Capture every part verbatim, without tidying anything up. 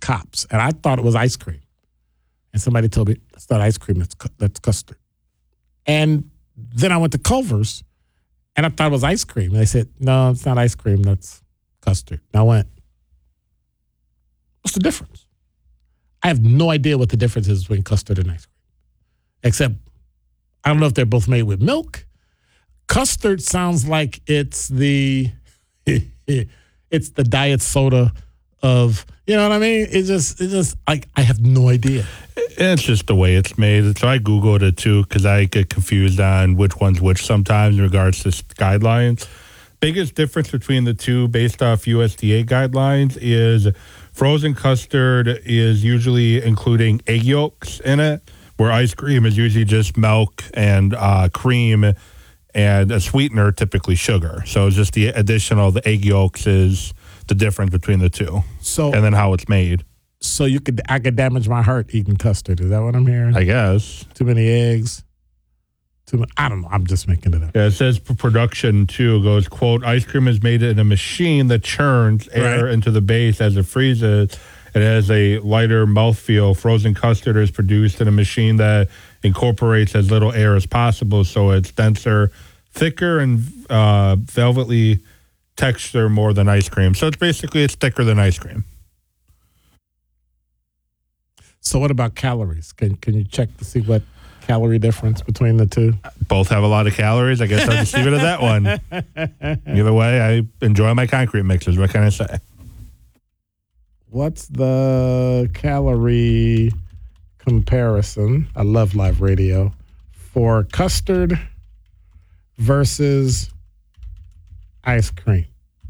Kops, and I thought it was ice cream. And somebody told me, that's not ice cream, that's, that's custard. And then I went to Culver's, and I thought it was ice cream. And they said, no, it's not ice cream, that's custard. And I went, what's the difference? I have no idea what the difference is between custard and ice cream. Except, I don't know if they're both made with milk. Custard sounds like it's the it's the diet soda of, you know what I mean? It just, it just, like, I have no idea. It's just the way it's made. So I Googled it too because I get confused on which one's which sometimes in regards to guidelines. Biggest difference between the two based off U S D A guidelines is frozen custard is usually including egg yolks in it, where ice cream is usually just milk and uh, cream and a sweetener, typically sugar. So it's just the additional, the egg yolks is the difference between the two. So and then how it's made. So you could, I could damage my heart eating custard. Is that what I'm hearing? I guess. Too many eggs. Too many, I don't know. I'm just making it up. Yeah, it says production too. It goes, quote, ice cream is made in a machine that churns air right. into the base as it freezes. It has a lighter mouthfeel. Frozen custard is produced in a machine that incorporates as little air as possible, so it's denser, thicker, and uh, velvety texture more than ice cream. So it's basically, it's thicker than ice cream. So what about calories? Can can you check to see what calorie difference between the two? Both have a lot of calories. I guess I'll just leave it at that one. Either way, I enjoy my concrete mixes. What can I say? What's the calorie comparison? I love live radio. For custard versus ice cream.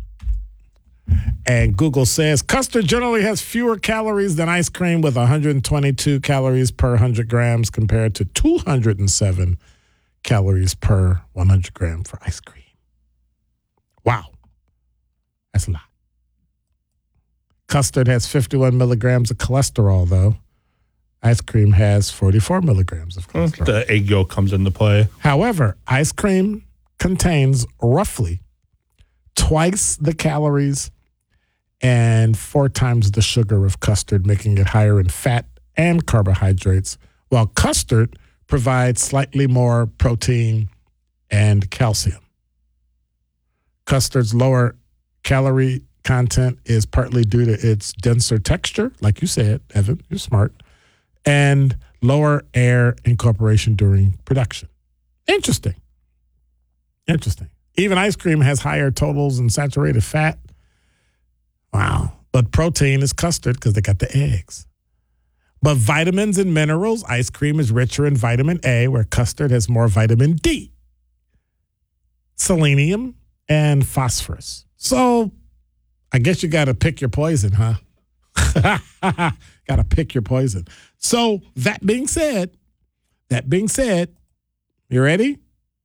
And Google says custard generally has fewer calories than ice cream, with one hundred twenty-two calories per one hundred grams compared to two hundred seven calories per one hundred gram for ice cream. Wow. That's a lot. Custard has fifty-one milligrams of cholesterol, though. Ice cream has forty-four milligrams of cholesterol. The egg yolk comes into play. However, ice cream contains roughly twice the calories and four times the sugar of custard, making it higher in fat and carbohydrates, while custard provides slightly more protein and calcium. Custard's lower calorie content is partly due to its denser texture, like you said, Evan, you're smart, and lower air incorporation during production. Interesting. Interesting. Even ice cream has higher totals in saturated fat. Wow. But protein is custard because they got the eggs. But vitamins and minerals, ice cream is richer in vitamin A, where custard has more vitamin D, selenium, and phosphorus. So I guess you got to pick your poison, huh? Got to pick your poison. So that being said, that being said, you ready?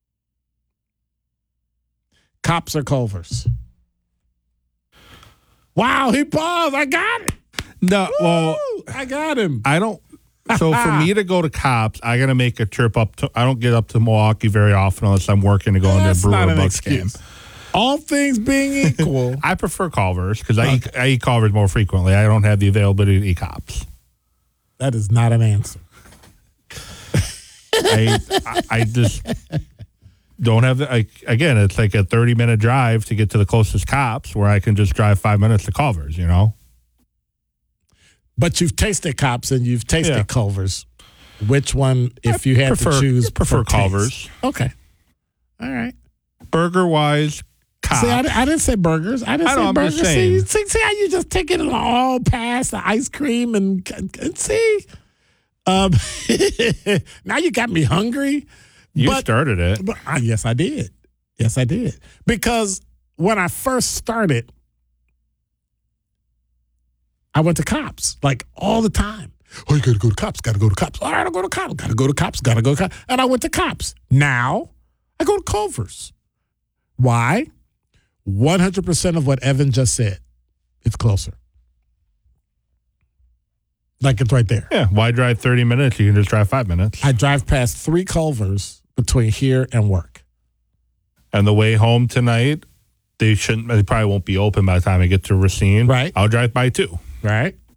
Kops or Culver's? Wow, he paused. I got it. No, well, Woo, I got him. I don't. So for me to go to Kops, I got to make a trip up to. I don't get up to Milwaukee very often unless I'm working to go into a Brewer Bucks game. All things being equal, I prefer Culver's because I, okay. I eat Culver's more frequently. I don't have the availability to eat Kops. That is not an answer. I, I I just don't have the. I, again, it's like a thirty minute drive to get to the closest Kops, where I can just drive five minutes to Culver's. You know. But you've tasted Kops and you've tasted yeah. Culver's. Which one, if I you had prefer, to choose, I prefer for Culver's? Taste? Okay. All right. Burger wise, Kops. See, I, I didn't say burgers. I didn't I say know, burgers. See, see, see how you just taking it all past the ice cream and, and see? Um, now you got me hungry. You but, started it. But, uh, yes, I did. Yes, I did. Because when I first started, I went to Kops like all the time. Oh, you got to go to Kops, got to go to Kops. All right, I'll go to Kops, got to go to Kops, got to go to Kops. And I went to Kops. Now, I go to Culver's. Why? one hundred percent of what Evan just said. It's closer. Like it's right there. Yeah, why drive thirty minutes? You can just drive five minutes. I drive past three Culver's between here and work. And the way home tonight, they shouldn't. They probably won't be open by the time I get to Racine. Right. I'll drive by two. Right.